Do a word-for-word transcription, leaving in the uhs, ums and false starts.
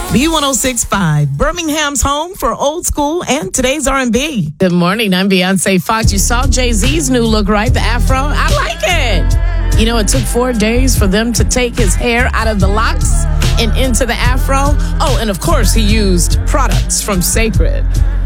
B one oh six point five, Birmingham's home for old school and today's R and B. Good morning, I'm Beyonce Fox. You saw Jay-Z's new look, right? The afro? I like it. You know, it took four days for them to take his hair out of the locks and into the afro. Oh, and of course, he used products from Sacred.